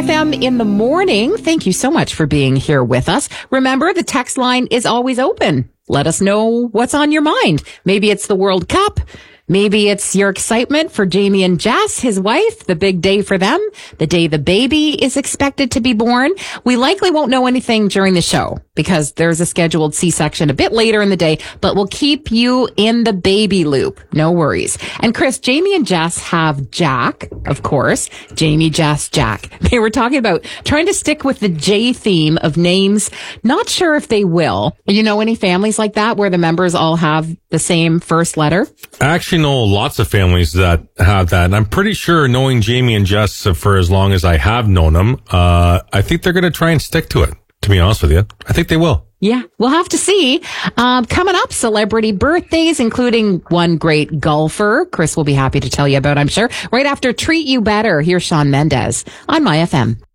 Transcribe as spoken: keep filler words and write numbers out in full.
F M in the morning. Thank you so much for being here with us. Remember, the text line is always open. Let us know what's on your mind. Maybe it's the World Cup. Maybe it's your excitement for Jamie and Jess, his wife, the big day for them, the day the baby is expected to be born. We likely won't know anything during the show because there's a scheduled C-section a bit later in the day, but we'll keep you in the baby loop. No worries. And Chris, Jamie and Jess have Jack, of course. Jamie, Jess, Jack. They were talking about trying to stick with the J theme of names. Not sure if they will. You know any families like that where the members all have the same first letter? Actually, know lots of families that have that, and I'm pretty sure, knowing Jamie and Jess for as long as I have known them, uh, I think they're going to try and stick to it, to be honest with you. I think they will. Yeah, we'll have to see. Um, coming up, celebrity birthdays, including one great golfer. Chris will be happy to tell you about, I'm sure. Right after Treat You Better, here's Shawn Mendes on My F M.